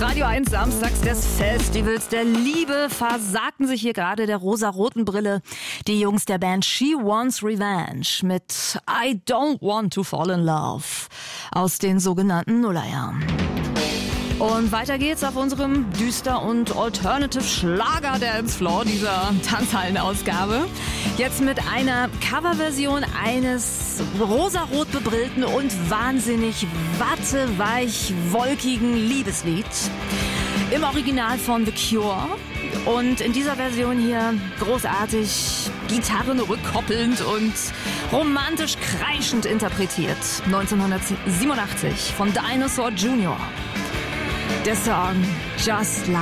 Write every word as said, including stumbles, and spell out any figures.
Radio eins samstags des Festivals der Liebe versagten sich hier gerade der rosa-roten Brille die Jungs der Band She Wants Revenge mit I Don't Want to Fall in Love aus den sogenannten Nullerjahren. Und weiter geht's auf unserem Düster- und Alternative-Schlager-Dance-Floor dieser Tanzhallen-Ausgabe. Jetzt mit einer Coverversion eines rosarot bebrillten und wahnsinnig watteweich wolkigen Liebeslied. Im Original von The Cure. Und in dieser Version hier großartig Gitarren rückkoppelnd und romantisch kreischend interpretiert. neunzehnhundertsiebenundachtzig von Dinosaur Junior Der Song Just Like